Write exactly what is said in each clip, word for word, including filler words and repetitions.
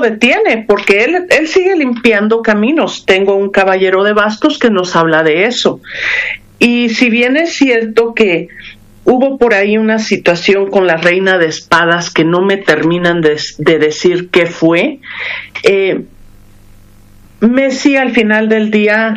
detiene, porque él, él sigue limpiando caminos. Tengo un caballero de bastos que nos habla de eso. Y si bien es cierto que hubo por ahí una situación con la reina de espadas que no me terminan de, de decir qué fue, eh, Messi al final del día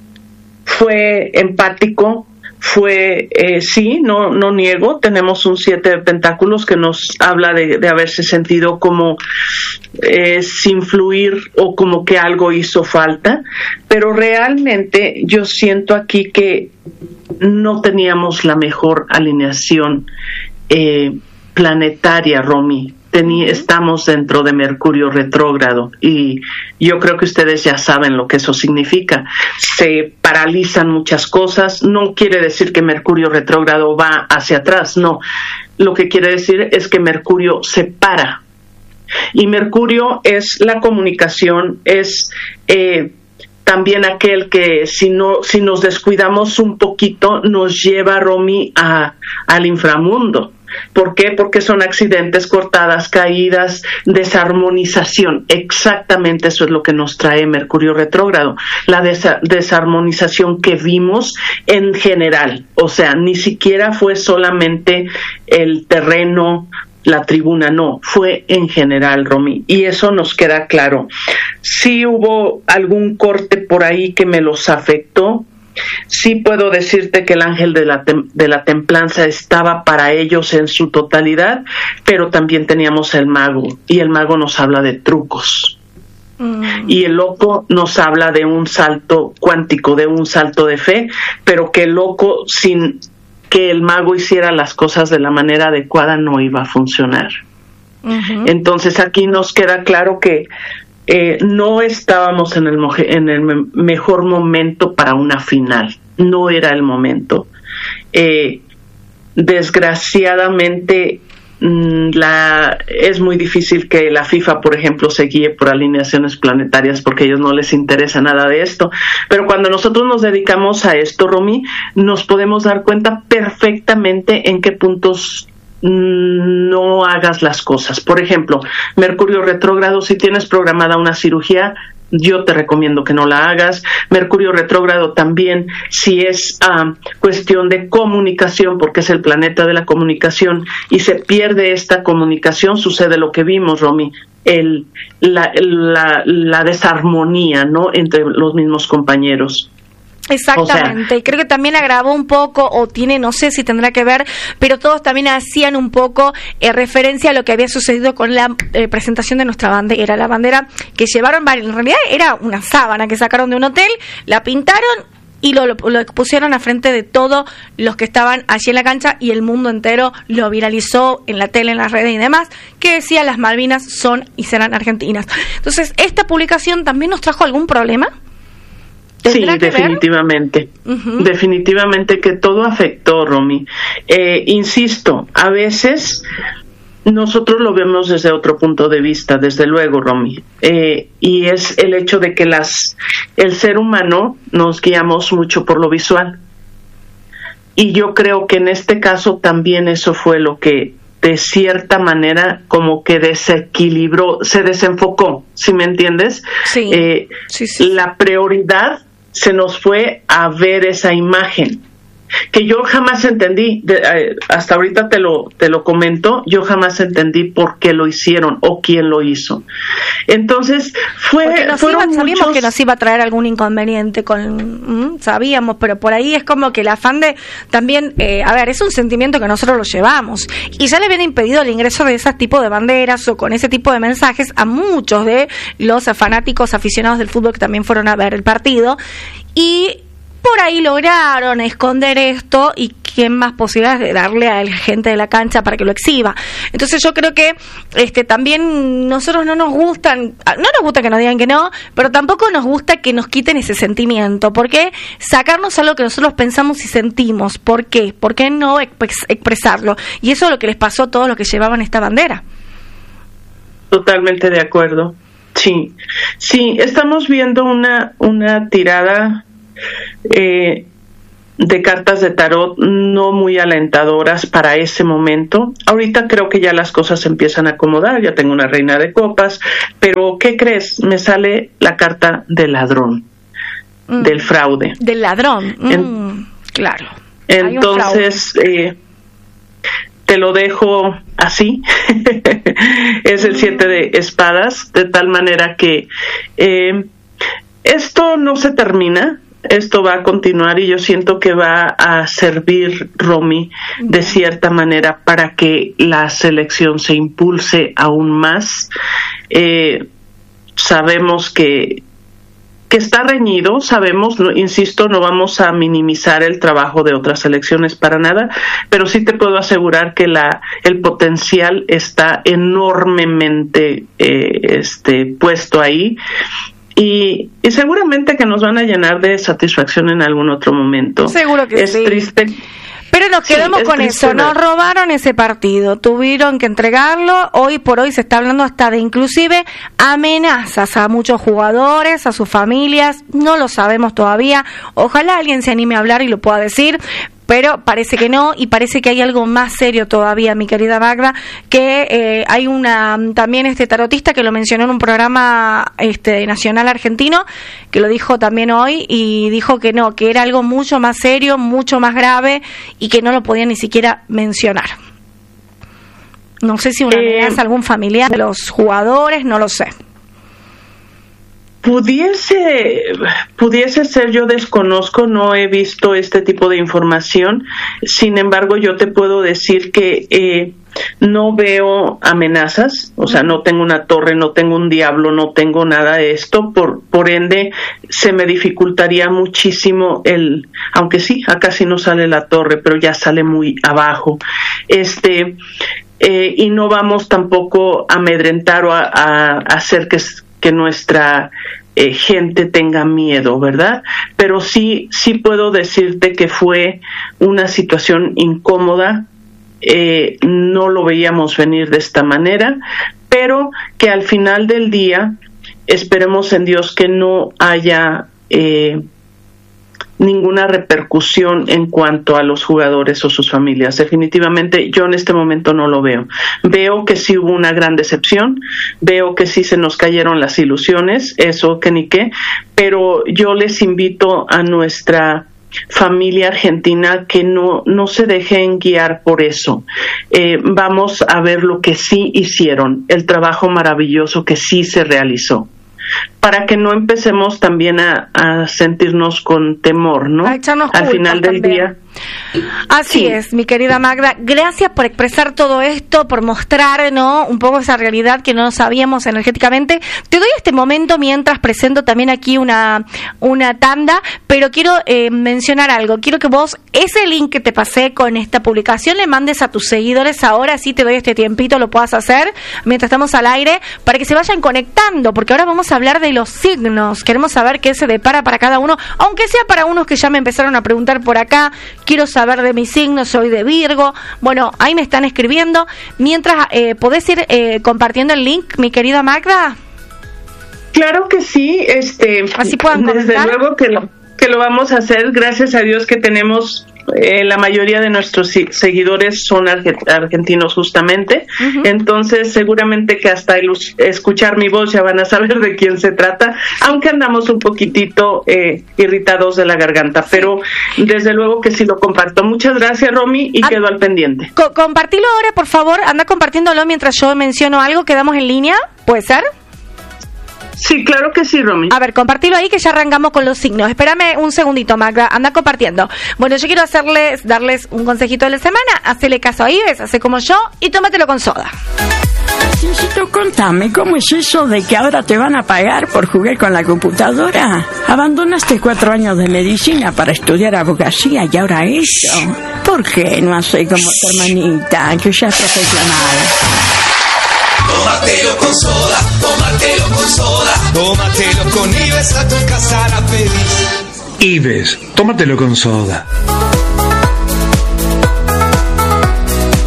fue empático, fue, eh, sí, no no niego, tenemos un siete de pentáculos que nos habla de, de haberse sentido como eh, sin fluir o como que algo hizo falta, pero realmente yo siento aquí que no teníamos la mejor alineación eh, planetaria, Romy. Tení, estamos dentro de Mercurio retrógrado y yo creo que ustedes ya saben lo que eso significa. Se paralizan muchas cosas. No quiere decir que Mercurio retrógrado va hacia atrás, no. Lo que quiere decir es que Mercurio se para. Y Mercurio es la comunicación, es eh, también aquel que si no si nos descuidamos un poquito nos lleva, Romy, a, al inframundo. ¿Por qué? Porque son accidentes, cortadas, caídas, desarmonización. Exactamente eso es lo que nos trae Mercurio retrógrado. La desa- desarmonización que vimos en general. O sea, ni siquiera fue solamente el terreno, la tribuna, no. Fue en general, Romy. Y eso nos queda claro. Sí hubo algún corte por ahí que me los afectó. Sí puedo decirte que el ángel de la, tem- de la templanza estaba para ellos en su totalidad, pero también teníamos el mago, y el mago nos habla de trucos. Mm. Y el loco nos habla de un salto cuántico, de un salto de fe, pero que el loco, sin que el mago hiciera las cosas de la manera adecuada, no iba a funcionar. Uh-huh. Entonces aquí nos queda claro que Eh, no estábamos en el, moje, en el me- mejor momento para una final, no era el momento. Eh, desgraciadamente, mmm, la, es muy difícil que la FIFA, por ejemplo, se guíe por alineaciones planetarias porque a ellos no les interesa nada de esto. Pero cuando nosotros nos dedicamos a esto, Romy, nos podemos dar cuenta perfectamente en qué puntos no hagas las cosas. Por ejemplo, Mercurio retrógrado, si tienes programada una cirugía, yo te recomiendo que no la hagas. Mercurio retrógrado también, si es um, cuestión de comunicación, porque es el planeta de la comunicación, y se pierde esta comunicación, sucede lo que vimos, Romy, el, la, la, la desarmonía, ¿no?, entre los mismos compañeros. Exactamente, o sea, y creo que también agravó un poco, o tiene, no sé si tendrá que ver, pero todos también hacían un poco eh, referencia a lo que había sucedido con la eh, presentación de nuestra bandera, la bandera que llevaron, en realidad era una sábana que sacaron de un hotel, la pintaron y lo, lo, lo pusieron a frente de todos los que estaban allí en la cancha, y el mundo entero lo viralizó en la tele, en las redes y demás, que decía: las Malvinas son y serán argentinas. Entonces, ¿esta publicación también nos trajo algún problema? Sí, definitivamente. Uh-huh. Definitivamente que todo afectó, Romy. Eh, insisto, a veces nosotros lo vemos desde otro punto de vista, desde luego, Romy. Eh, y es el hecho de que las el ser humano nos guiamos mucho por lo visual. Y yo creo que en este caso también eso fue lo que, de cierta manera, como que desequilibró, se desenfocó, ¿sí me entiendes? Sí. Eh, sí, sí. La prioridad se nos fue a ver esa imagen, que yo jamás entendí, de, eh, hasta ahorita te lo te lo comento, yo jamás entendí por qué lo hicieron o quién lo hizo. Entonces fue nos fueron iba, sabíamos muchos... que nos iba a traer algún inconveniente con mmm, sabíamos, pero por ahí es como que el afán de también, eh, a ver, es un sentimiento que nosotros lo llevamos, y ya le habían impedido el ingreso de ese tipo de banderas o con ese tipo de mensajes a muchos de los fanáticos aficionados del fútbol que también fueron a ver el partido, y por ahí lograron esconder esto, y quién más posibilidades de darle a la gente de la cancha para que lo exhiba. Entonces yo creo que este también nosotros no nos gustan, no nos gusta que nos digan que no, pero tampoco nos gusta que nos quiten ese sentimiento. ¿Por qué sacarnos algo que nosotros pensamos y sentimos? ¿Por qué? ¿Por qué no expres- expresarlo? Y eso es lo que les pasó a todos los que llevaban esta bandera. Totalmente de acuerdo. Sí, sí, estamos viendo una una tirada Eh, de cartas de tarot no muy alentadoras para ese momento. Ahorita creo que ya las cosas se empiezan a acomodar, ya tengo una reina de copas, pero ¿qué crees? Me sale la carta del ladrón, mm. del fraude. Del ladrón, mm, en, claro. Entonces, eh, te lo dejo así. Es el siete de espadas, de tal manera que eh, esto no se termina. Esto va a continuar y yo siento que va a servir, Romy, de cierta manera para que la selección se impulse aún más. Eh, sabemos que, que está reñido, sabemos, no, insisto, no vamos a minimizar el trabajo de otras selecciones para nada, pero sí te puedo asegurar que la, el potencial está enormemente eh, este, puesto ahí. Y, y seguramente que nos van a llenar de satisfacción en algún otro momento. Seguro que es sí. Es triste. Pero nos quedamos sí, con eso, nos robaron ese partido, tuvieron que entregarlo, hoy por hoy se está hablando hasta de inclusive amenazas a muchos jugadores, a sus familias, no lo sabemos todavía, ojalá alguien se anime a hablar y lo pueda decir, pero parece que no, y parece que hay algo más serio todavía, mi querida Magda, que eh, hay una también este tarotista que lo mencionó en un programa este nacional argentino, que lo dijo también hoy, y dijo que no, que era algo mucho más serio, mucho más grave, y que no lo podía ni siquiera mencionar. No sé si una eh, amenaza a algún familiar de los jugadores, no lo sé. Pudiese, pudiese ser, yo desconozco, no he visto este tipo de información, sin embargo yo te puedo decir que eh, no veo amenazas, o sea, no tengo una torre, no tengo un diablo, no tengo nada de esto, por, por ende se me dificultaría muchísimo el, aunque sí, acá sí no sale la torre, pero ya sale muy abajo, este, eh, y no vamos tampoco a amedrentar o a, a, a hacer que que nuestra eh, gente tenga miedo, ¿verdad? Pero sí, sí puedo decirte que fue una situación incómoda, eh, no lo veíamos venir de esta manera, pero que al final del día esperemos en Dios que no haya eh, ninguna repercusión en cuanto a los jugadores o sus familias. Definitivamente yo en este momento no lo veo. Veo que sí hubo una gran decepción, veo que sí se nos cayeron las ilusiones, eso que ni qué, pero yo les invito a nuestra familia argentina que no, no se dejen guiar por eso. Eh, vamos a ver lo que sí hicieron, el trabajo maravilloso que sí se realizó, para que no empecemos también a, a sentirnos con temor, ¿no? Al final del también. día. Así sí. es, mi querida Magda. Gracias por expresar todo esto, por mostrar, ¿no?, un poco esa realidad que no sabíamos energéticamente. Te doy este momento mientras presento también aquí una, una tanda, pero quiero eh, mencionar algo. Quiero que vos, ese link que te pasé con esta publicación, le mandes a tus seguidores ahora, sí te doy este tiempito, lo puedas hacer mientras estamos al aire, para que se vayan conectando, porque ahora vamos a hablar de los signos. Queremos saber qué se depara para cada uno, aunque sea para unos que ya me empezaron a preguntar por acá. Quiero saber de mi signo, soy de Virgo. Bueno, ahí me están escribiendo. Mientras, eh, ¿podés ir eh, compartiendo el link, mi querida Magda? Claro que sí. Este, Así puedan desde comentar. luego que lo, que lo vamos a hacer. Gracias a Dios que tenemos... Eh, la mayoría de nuestros seguidores son argentinos justamente, uh-huh. Entonces seguramente que hasta el escuchar mi voz ya van a saber de quién se trata, aunque andamos un poquitito eh, irritados de la garganta, pero desde luego que sí lo comparto. Muchas gracias, Romy, y ah, quedo al pendiente. Co- compartilo ahora, por favor, anda compartiéndolo mientras yo menciono algo. ¿Quedamos en línea? ¿Puede ser? Sí, claro que sí, Romy. A ver, compartilo ahí que ya arrancamos con los signos. Espérame un segundito, Magda, anda compartiendo. Bueno, yo quiero hacerles, darles un consejito de la semana. Hacele caso a Ives, hace como yo y tómatelo con soda. Chisito, contame, ¿cómo es eso de que ahora te van a pagar por jugar con la computadora? Abandonaste cuatro años de medicina para estudiar abogacía y ahora eso. ¿Por qué no haces como tu hermanita, que ya es profesional? Tómatelo con soda, tómatelo con soda, tómatelo con Ives, a tu casa la feliz. Ives, tómatelo con soda.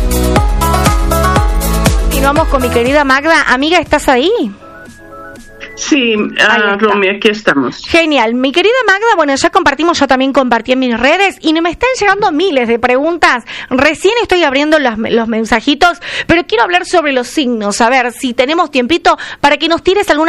Y vamos con mi querida Magda. Amiga, ¿estás ahí? Sí, uh, Romy, aquí estamos. Genial. Mi querida Magda, bueno, ya compartimos, yo también compartí en mis redes y me están llegando miles de preguntas. Recién estoy abriendo los, los mensajitos, pero quiero hablar sobre los signos. A ver si tenemos tiempito para que nos tires alguna